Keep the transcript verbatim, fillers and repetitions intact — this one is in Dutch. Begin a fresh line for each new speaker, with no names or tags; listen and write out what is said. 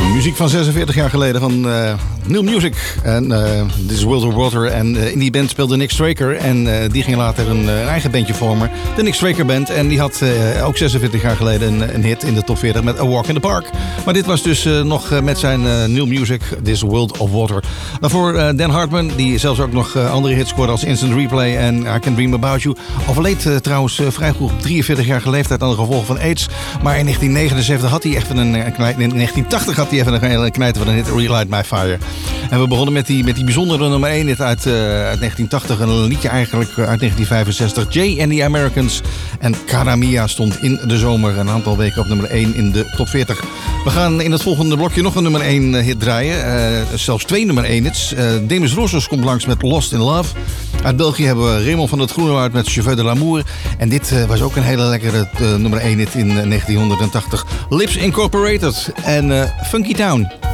Muziek van zesenveertig jaar geleden van uh, New Music. En uh, This is World of Water. En uh, in die band speelde Nick Straker. En uh, die ging later een, uh, een eigen bandje vormen. De Nick Straker Band. En die had uh, ook zesenveertig jaar geleden een, een hit in de top veertig met A Walk in the Park. Maar dit was dus uh, nog uh, met zijn uh, New Music, This World of Water. Daarvoor uh, Dan Hartman, die zelfs ook nog uh, andere hits scoorde als Instant Replay en I Can Dream About You. Overleed uh, trouwens uh, vrij vroeg op drieënveertig-jarige leeftijd aan de gevolgen van AIDS. Maar in negentien negenenzeventig had hij echt een, een knijt, in negentien tachtig had hij even een hele knijter van een hit, Relight My Fire. En we begonnen met die, met die bijzondere nummer één hit uit, uh, uit negentien tachtig. Een liedje eigenlijk uit negentien vijfenzestig. Jay and the Americans. En Cara Mia stond in de zomer een aantal weken op nummer één in de top veertig. We gaan in het volgende blokje nog een nummer één hit draaien. Uh, zelfs twee nummer één hits. Uh, Demis Roussos komt langs met Lost in Love. Uit België hebben we Raymond van het Groenewoud met Cheveux de l'Amour. En dit uh, was ook een hele lekkere uh, nummer één hit in uh, negentien tachtig. Lips Incorporated en uh, Funky Town.